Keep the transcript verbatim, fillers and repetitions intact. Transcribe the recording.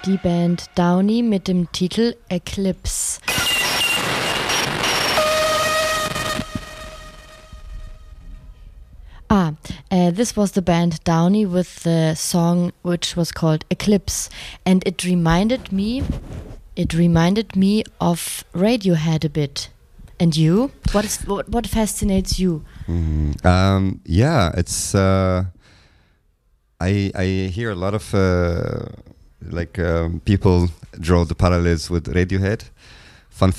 die Band Downey mit dem Titel Eclipse. Ah, uh, this was the band Downey with the song which was called Eclipse, and it reminded me, it reminded me of Radiohead a bit. And you? What is what, what fascinates you? Mm, um, yeah, it's. Uh, I I hear a lot of uh, like um, people draw the parallels with Radiohead,